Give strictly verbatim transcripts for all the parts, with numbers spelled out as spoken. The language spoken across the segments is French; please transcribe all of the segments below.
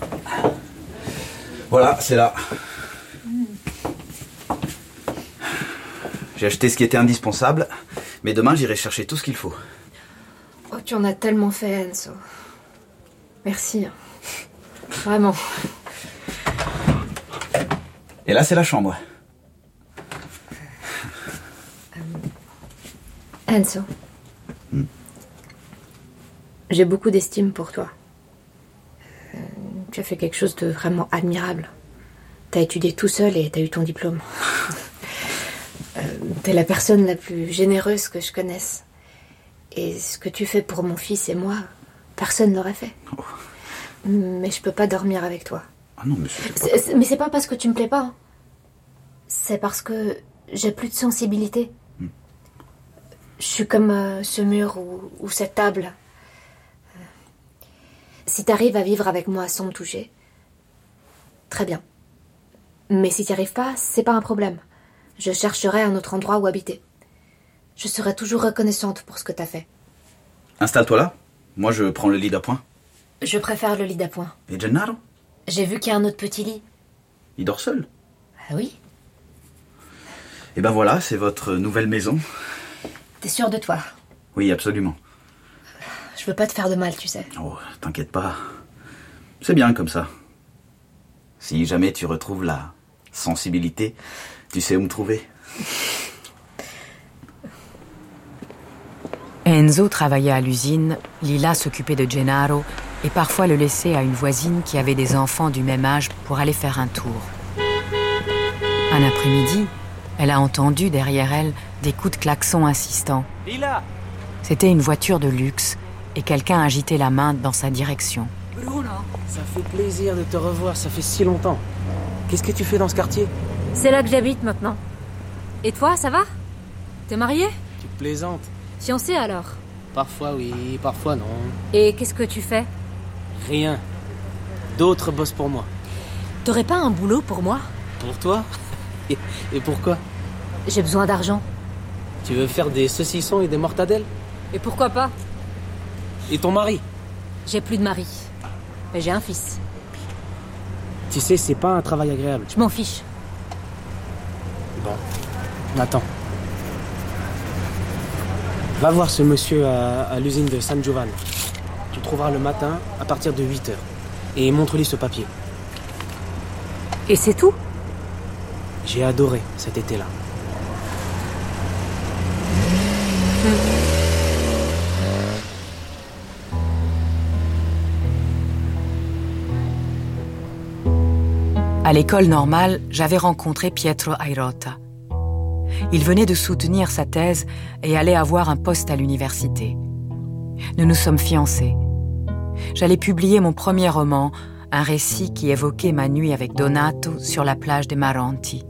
Voilà, c'est là. J'ai acheté ce qui était indispensable, mais demain j'irai chercher tout ce qu'il faut. Oh, tu en as tellement fait, Enzo. Merci. Vraiment. Et là, c'est la chambre. Euh, Enzo. Hmm. J'ai beaucoup d'estime pour toi. Euh, tu as fait quelque chose de vraiment admirable. T'as étudié tout seul et t'as eu ton diplôme. euh, t'es la personne la plus généreuse que je connaisse. Et ce que tu fais pour mon fils et moi, personne l'aurait fait. Oh. Mais je peux pas dormir avec toi. Ah non, mais c'est pas... c'est, mais c'est pas parce que tu me plais pas. Hein. C'est parce que j'ai plus de sensibilité. Hmm. Je suis comme euh, ce mur ou, ou cette table. Euh, si t'arrives à vivre avec moi sans me toucher, très bien. Mais si t'y arrives pas, c'est pas un problème. Je chercherai un autre endroit où habiter. Je serai toujours reconnaissante pour ce que t'as fait. Installe-toi là. Moi, je prends le lit d'appoint. Je préfère le lit d'appoint. Et Gennaro ? J'ai vu qu'il y a un autre petit lit. Il dort seul ? Ah oui. Et ben voilà, c'est votre nouvelle maison. T'es sûr de toi ? Oui, absolument. Je veux pas te faire de mal, tu sais. Oh, t'inquiète pas. C'est bien comme ça. Si jamais tu retrouves la sensibilité, tu sais où me trouver. Enzo travaillait à l'usine, Lila s'occupait de Gennaro et parfois le laissait à une voisine qui avait des enfants du même âge pour aller faire un tour. Un après-midi, elle a entendu derrière elle des coups de klaxon insistants. Lila ! C'était une voiture de luxe et quelqu'un agitait la main dans sa direction. Bruno ! Ça fait plaisir de te revoir, ça fait si longtemps. Qu'est-ce que tu fais dans ce quartier ? C'est là que j'habite maintenant. Et toi, ça va ? T'es marié ? Tu plaisantes ? Fiancé alors ? Parfois oui, parfois non. Et qu'est-ce que tu fais ? Rien. D'autres bossent pour moi. T'aurais pas un boulot pour moi ? Pour toi ? Et, et pourquoi ? J'ai besoin d'argent. Tu veux faire des saucissons et des mortadelles ? Et pourquoi pas ? Et ton mari ? J'ai plus de mari. Mais j'ai un fils. Tu sais, c'est pas un travail agréable. Je m'en fiche. Bon, attends. Va voir ce monsieur à, à l'usine de San Giovanni. Tu le trouveras le matin à partir de huit heures. Et montre-lui ce papier. Et c'est tout ? J'ai adoré cet été-là. À l'école normale, j'avais rencontré Pietro Airota. Il venait de soutenir sa thèse et allait avoir un poste à l'université. Nous nous sommes fiancés. J'allais publier mon premier roman, un récit qui évoquait ma nuit avec Donato sur la plage des Maranti.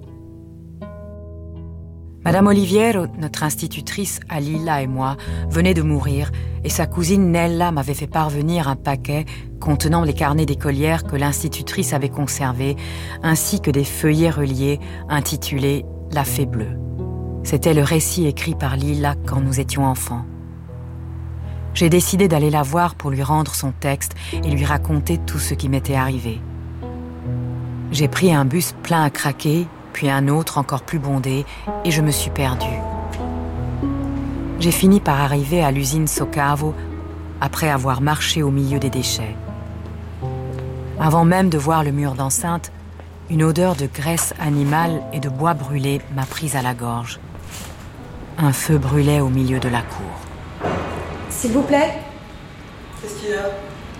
Madame Oliviero, notre institutrice à Lila et moi, venait de mourir et sa cousine Nella m'avait fait parvenir un paquet contenant les carnets d'écolière que l'institutrice avait conservés, ainsi que des feuillets reliés intitulés « La Fée bleue ». C'était le récit écrit par Lila quand nous étions enfants. J'ai décidé d'aller la voir pour lui rendre son texte et lui raconter tout ce qui m'était arrivé. J'ai pris un bus plein à craquer, puis un autre encore plus bondé, et je me suis perdue. J'ai fini par arriver à l'usine Socavo après avoir marché au milieu des déchets. Avant même de voir le mur d'enceinte, une odeur de graisse animale et de bois brûlé m'a prise à la gorge. Un feu brûlait au milieu de la cour. S'il vous plaît. Qu'est-ce qu'il y a ?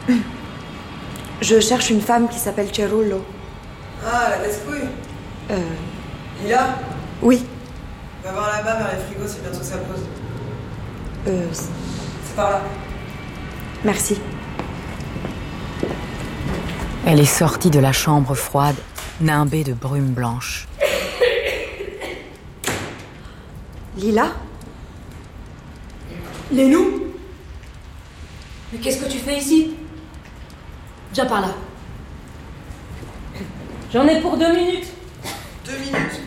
Je cherche une femme qui s'appelle Cerullo. Ah, la casse-couille. Euh... Lila ? Oui. Va voir là-bas vers les frigos, c'est bientôt sa pause. Euh... C'est par là. Merci. Elle est sortie de la chambre froide, nimbée de brume blanche. Lila ? Lénou ? Mais qu'est-ce que tu fais ici ? Viens par là. J'en ai pour deux minutes. Deux minutes.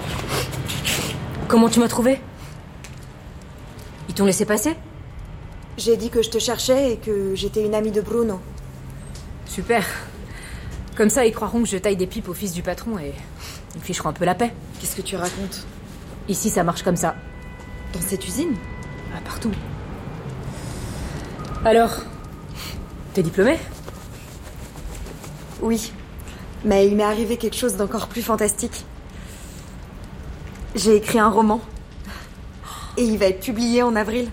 Comment tu m'as trouvé ? Ils t'ont laissé passer ? J'ai dit que je te cherchais et que j'étais une amie de Bruno. Super. Comme ça, ils croiront que je taille des pipes au fils du patron et ils me ficheront un peu la paix. Qu'est-ce que tu racontes? Ici, ça marche comme ça. Dans cette usine? Ah, partout. Alors, t'es diplômée? Oui. Mais il m'est arrivé quelque chose d'encore plus fantastique. J'ai écrit un roman. Et il va être publié en avril.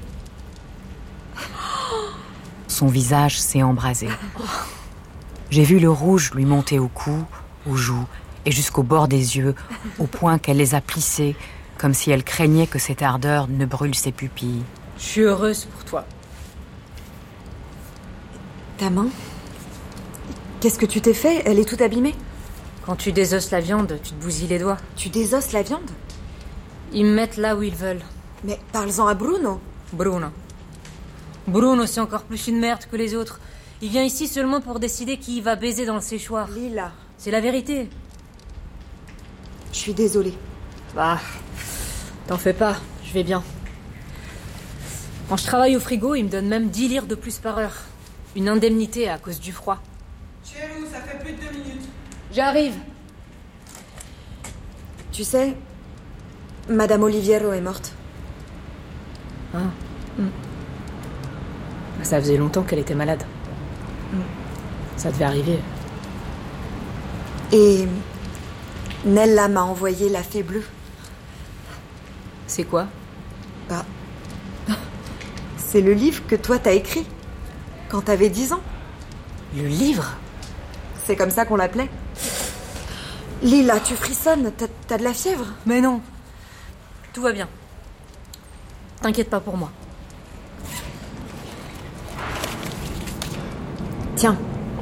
Son visage s'est embrasé. J'ai vu le rouge lui monter au cou, aux joues et jusqu'au bord des yeux, au point qu'elle les a plissés, comme si elle craignait que cette ardeur ne brûle ses pupilles. Je suis heureuse pour toi. Ta main? Qu'est-ce que tu t'es fait? Elle est toute abîmée. Quand tu désosses la viande, tu te bousilles les doigts. Tu désosses la viande? Ils me mettent là où ils veulent. Mais parle-en à Bruno. Bruno. Bruno, c'est encore plus une merde que les autres. Il vient ici seulement pour décider qui va baiser dans le séchoir. Lila. C'est la vérité. Je suis désolée. Bah, t'en fais pas, je vais bien. Quand je travaille au frigo, ils me donnent même dix lires de plus par heure. Une indemnité à cause du froid. Chez nous, ça fait plus de deux minutes. J'arrive. Tu sais, Madame Oliviero est morte. Ah. Mm. Ça faisait longtemps qu'elle était malade. Mm. Ça devait arriver. Et Nella m'a envoyé la fée bleue. C'est quoi? Bah, c'est le livre que toi t'as écrit quand t'avais dix ans. Le livre? C'est comme ça qu'on l'appelait. Lila, tu frissonnes, t'as, t'as de la fièvre? Mais non. Tout va bien. T'inquiète pas pour moi. Tiens.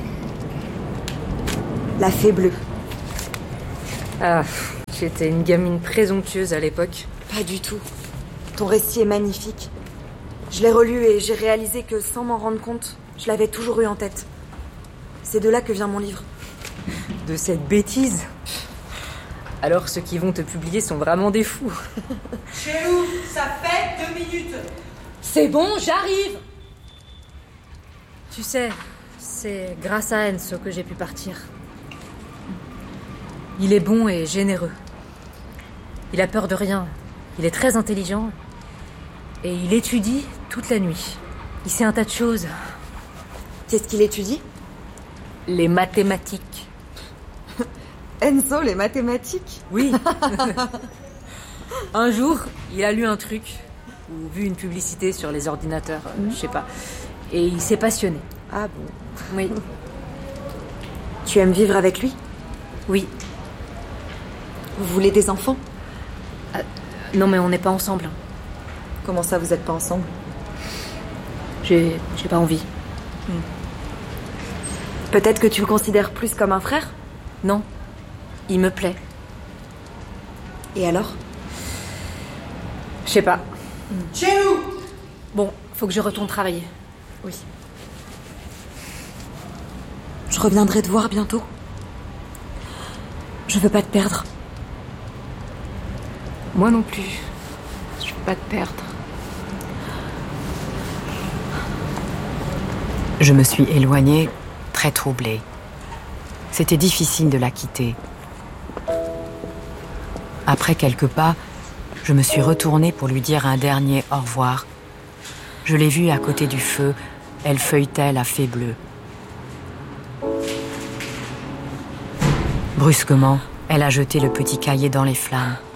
La fée bleue. Ah, j'étais une gamine présomptueuse à l'époque. Pas du tout. Ton récit est magnifique. Je l'ai relu et j'ai réalisé que sans m'en rendre compte, je l'avais toujours eu en tête. C'est de là que vient mon livre. De cette bêtise? Alors ceux qui vont te publier sont vraiment des fous. Chez nous, ça fait deux minutes. C'est bon, j'arrive. Tu sais, c'est grâce à Enzo que j'ai pu partir. Il est bon et généreux. Il a peur de rien. Il est très intelligent. Et il étudie toute la nuit. Il sait un tas de choses. Qu'est-ce qu'il étudie? Les mathématiques. Enzo, les mathématiques? Oui. Un jour, il a lu un truc ou vu une publicité sur les ordinateurs, euh, je sais pas. Et il s'est passionné. Ah bon? Oui. Tu aimes vivre avec lui? Oui. Vous voulez des enfants? Euh, non, mais on n'est pas ensemble. Comment ça, vous êtes pas ensemble? J'ai, j'ai pas envie. Hmm. Peut-être que tu le considères plus comme un frère? Non. Il me plaît. Et alors? Je sais pas. Chez nous! Bon, faut que je retourne travailler. Oui. Je reviendrai te voir bientôt. Je veux pas te perdre. Moi non plus. Je veux pas te perdre. Je me suis éloignée, très troublée. C'était difficile de la quitter. Après quelques pas, je me suis retournée pour lui dire un dernier au revoir. Je l'ai vue à côté du feu, elle feuilletait la fée bleue. Brusquement, elle a jeté le petit cahier dans les flammes.